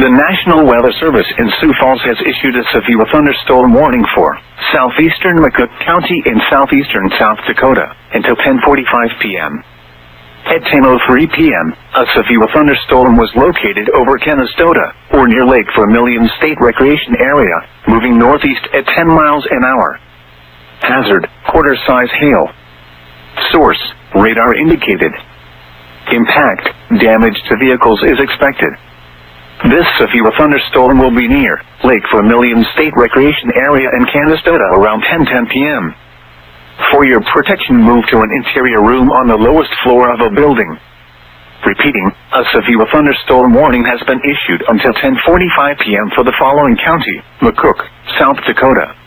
The National Weather Service in Sioux Falls has issued a severe thunderstorm warning for southeastern McCook County in southeastern South Dakota until 10:45 p.m. At 10:03 p.m., a severe thunderstorm was located over Canastota, or near Lake Vermilion State Recreation Area, moving northeast at 10 miles an hour. Hazard, quarter-size hail. Source, radar indicated. Impact, damage to vehicles is expected. This severe thunderstorm will be near Lake Vermilion State Recreation Area in Canastota around 10:10 p.m. For your protection, move to an interior room on the lowest floor of a building. Repeating, a severe thunderstorm warning has been issued until 10:45 p.m. for the following county: McCook, South Dakota.